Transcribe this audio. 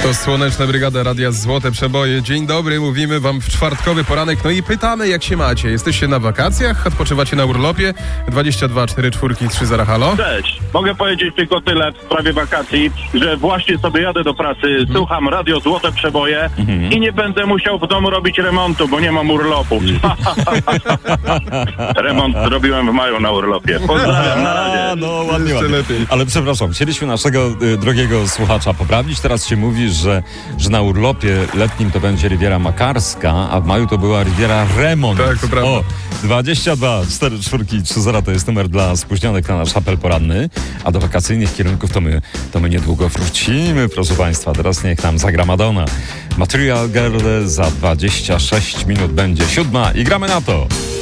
To Słoneczna Brygada Radia Złote Przeboje. Dzień dobry, mówimy wam w czwartkowy poranek, no i pytamy, jak się macie. Jesteście na wakacjach? Odpoczywacie na urlopie? 22 44 30 halo? Cześć. Mogę powiedzieć tylko tyle w sprawie wakacji, że właśnie sobie jadę do pracy, słucham Radio Złote Przeboje i nie będę musiał w domu robić remontu, bo nie mam urlopu. Remont zrobiłem w maju na urlopie. Pozdrawiam, na razie. No ładnie, ładnie. lepiej. Ale przepraszam, chcieliśmy naszego drogiego słuchacza poprawić. Teraz się mówi, że na urlopie letnim to będzie Riviera Makarska, a w maju to była Riviera Remont. Tak, to prawda. O, 22 44 30 to jest numer dla spóźnionych na nasz apel poranny, a do wakacyjnych kierunków to my niedługo wrócimy, proszę Państwa. Teraz niech nam zagra Madonna. Material Girl za 26 minut będzie 7 i gramy na to.